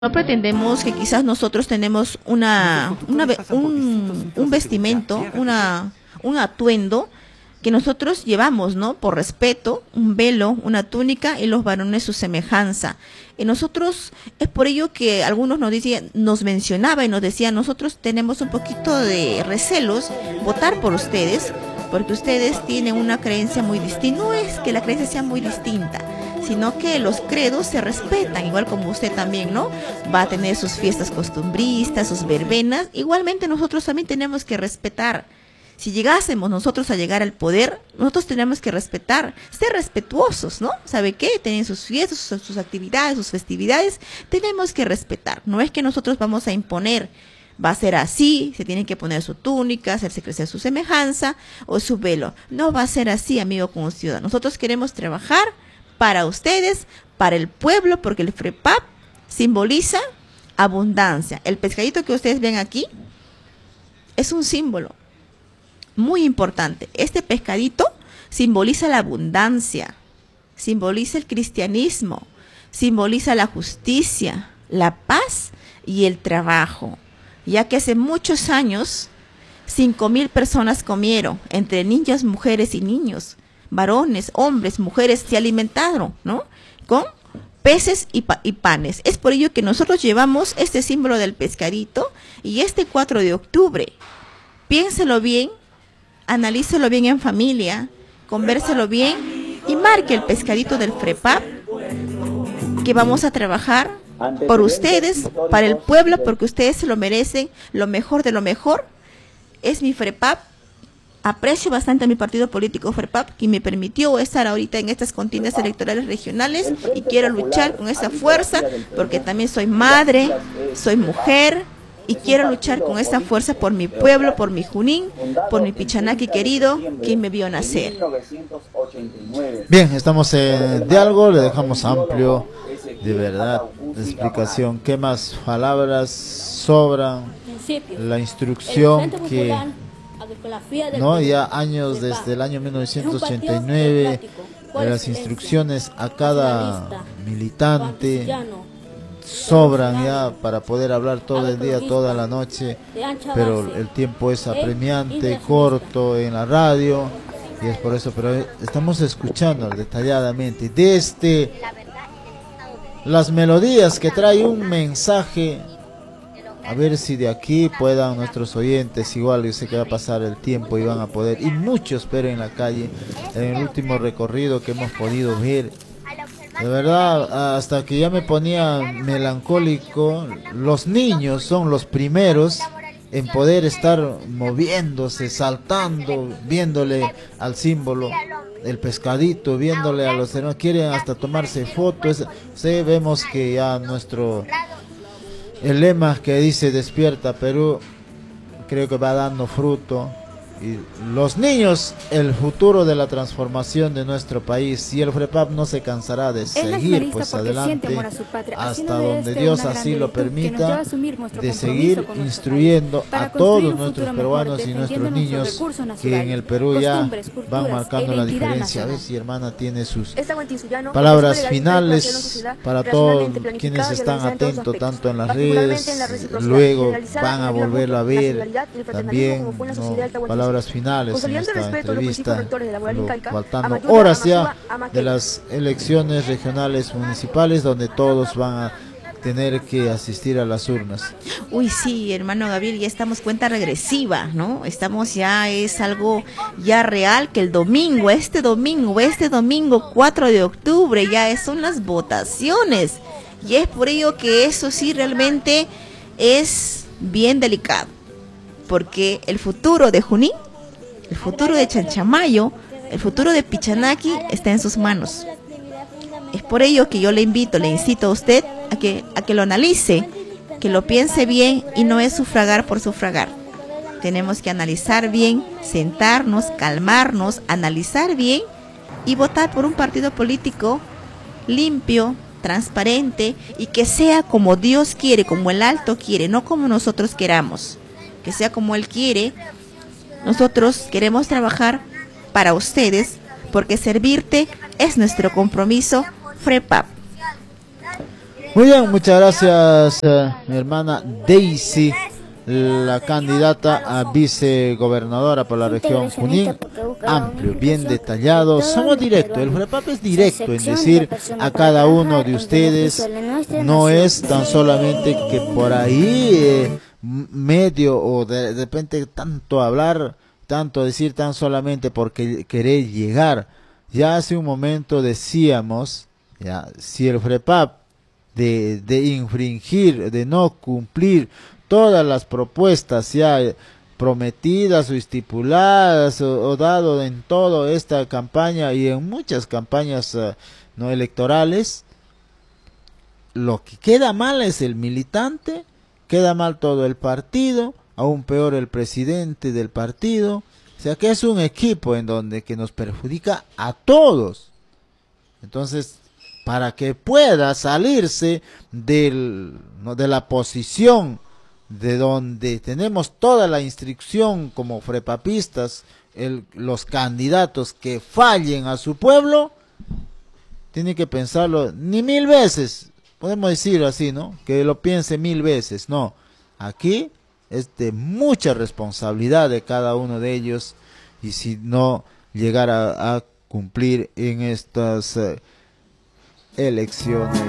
No pretendemos que quizás nosotros tenemos un vestimento, un atuendo que nosotros llevamos, ¿no? Por respeto, un velo, una túnica y los varones su semejanza. Y nosotros, es por ello que algunos nos mencionaba y nos decía, nosotros tenemos un poquito de recelos votar por ustedes, porque ustedes tienen una creencia muy distinta. No es que la creencia sea muy distinta, sino que los credos se respetan, igual como usted también, ¿no? Va a tener sus fiestas costumbristas, sus verbenas. Igualmente nosotros también tenemos que respetar. Si llegásemos nosotros a llegar al poder, nosotros tenemos que respetar, ser respetuosos, ¿no? ¿Sabe qué? Tienen sus fiestas, sus actividades, sus festividades, tenemos que respetar. No es que nosotros vamos a imponer, va a ser así, se tiene que poner su túnica, hacerse crecer su semejanza o su velo. No va a ser así, amigo conciudadano. Nosotros queremos trabajar para ustedes, para el pueblo, porque el FREPAP simboliza abundancia. El pescadito que ustedes ven aquí es un símbolo muy importante. Este pescadito simboliza la abundancia, simboliza el cristianismo, simboliza la justicia, la paz y el trabajo, ya que hace muchos años 5,000 personas comieron, entre niñas, mujeres y niños, varones, hombres, mujeres, se alimentaron, ¿no? Con peces y panes. Es por ello que nosotros llevamos este símbolo del pescadito y este 4 de octubre, piénselo bien, analícelo bien en familia, convérselo bien y marque el pescadito del FREPAP, que vamos a trabajar por ustedes, para el pueblo, porque ustedes se lo merecen, lo mejor de lo mejor. Es mi FREPAP. Aprecio bastante a mi partido político FREPAP, que me permitió estar ahorita en estas contiendas electorales regionales, y quiero luchar con esa fuerza, porque también soy madre, soy mujer, y quiero luchar con esa fuerza por mi pueblo, por mi Junín, por mi Pichanaki querido, quien me vio nacer. Bien, estamos en diálogo, le dejamos amplio, de verdad, de explicación. ¿Qué más palabras sobran? La instrucción que, ¿no? Ya años, desde el año 1989, las instrucciones a cada militante sobran ya para poder hablar todo el día, toda la noche, pero el tiempo es apremiante, corto en la radio, y es por eso, pero estamos escuchando detalladamente desde las melodías que trae un mensaje. A ver si de aquí puedan nuestros oyentes, igual yo sé que va a pasar el tiempo y van a poder, y muchos, pero en la calle, en el último recorrido que hemos podido ver, de verdad, hasta que ya me ponía melancólico. Los niños son los primeros en poder estar moviéndose, saltando, viéndole al símbolo, el pescadito, viéndole a los demás, quieren hasta tomarse fotos. Sí, vemos que ya el lema que dice Despierta Perú, creo que va dando fruto. Y los niños, el futuro de la transformación de nuestro país, y el FREPAP no se cansará de seguir pues adelante hasta donde Dios así lo permita, de seguir instruyendo a todos nuestros peruanos y nuestros niños que en el Perú ya van marcando la diferencia. A ver si hermana tiene sus palabras finales para todos quienes están atentos tanto en las redes, luego van a volverlo a ver también, ¿no? Palabras finales en esta entrevista, faltando horas ya de las elecciones regionales municipales, donde todos van a tener que asistir a las urnas. Uy, sí, hermano Gabriel, ya estamos cuenta regresiva, ¿no? Estamos ya, es algo ya real, que el domingo, este domingo 4 de octubre, ya son las votaciones, y es por ello que eso sí realmente es bien delicado, porque el futuro de Junín, el futuro de Chanchamayo, el futuro de Pichanaki está en sus manos. Es por ello que yo le incito a usted a que lo analice, que lo piense bien, y no es sufragar por sufragar. Tenemos que analizar bien, sentarnos, calmarnos, analizar bien y votar por un partido político limpio, transparente, y que sea como Dios quiere, como el Alto quiere, no como nosotros queramos. Que sea como Él quiere. Nosotros queremos trabajar para ustedes, porque servirte es nuestro compromiso. FREPAP. Muy bien, muchas gracias, mi hermana Daisy, la candidata a vicegobernadora por la región Junín. Amplio, bien detallado, somos directos, el FREPAP es directo en decir a cada uno de ustedes, no es tan solamente que por ahí medio o de repente tanto hablar, tanto decir tan solamente porque querer llegar. Ya hace un momento decíamos, ya, si el FREPAP de infringir, de no cumplir todas las propuestas ya prometidas o estipuladas o dado en toda esta campaña y en muchas campañas no electorales, lo que queda mal es el militante, queda mal todo el partido, aún peor el presidente del partido, o sea que es un equipo en donde que nos perjudica a todos. Entonces, para que pueda salirse de la posición de donde tenemos toda la instrucción como frepapistas, los candidatos que fallen a su pueblo, tiene que pensarlo ni 1000 veces, podemos decir así, ¿no? Que lo piense 1000 veces, no. Aquí es de mucha responsabilidad de cada uno de ellos y si no llegara a cumplir en estas elecciones.